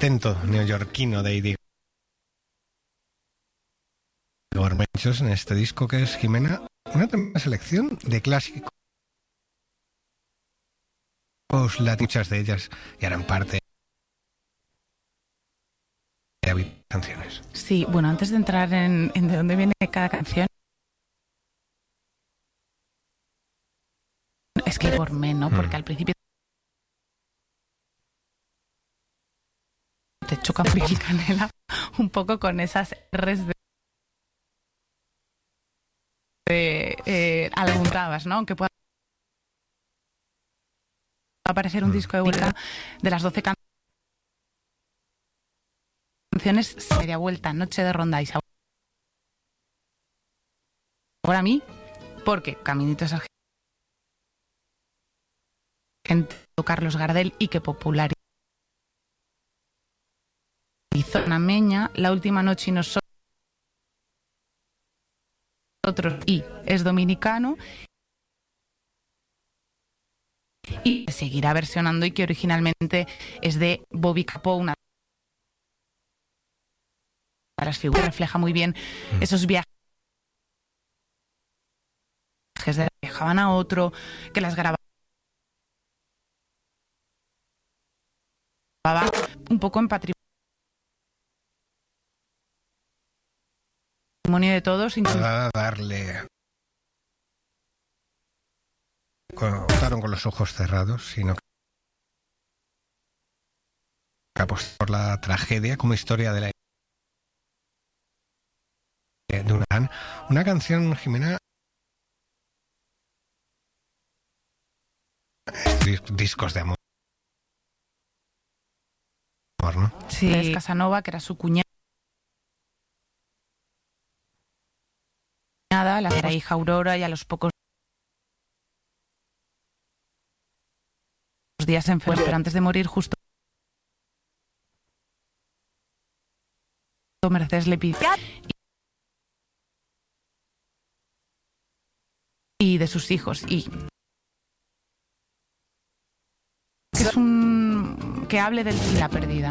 intento neoyorquino de Igor Menchos en este disco que es Jimena, una tremenda selección de clásicos muchas de ellas y harán parte de canciones. Sí, bueno, antes de entrar en de dónde viene cada canción, es que por menos, ¿no? Porque al principio te choca piel canela un poco con esas R's de alguntabas, ¿no? Aunque pueda aparecer un disco de vuelta de las 12 canciones, media vuelta, Noche de Ronda y Sabor a mí, porque Caminito es argentino, Carlos Gardel, y que popularizó una meña, La última noche y nosotros, y es dominicano y seguirá versionando, y que originalmente es de Bobby Capó, una de las figuras, refleja muy bien esos viajes de viajaban a otro, que las grababa un poco en patrimonio de todos, darle contaron con los ojos cerrados, sino que apostó por la tragedia como historia de una canción, Jimena, discos de amor, ¿no? Sí, es Casanova, que era su cuñada, la era hija Aurora, y a los pocos días se enfermó, pero antes de morir justo Mercedes le pidió y de sus hijos, y es un que hable de la pérdida.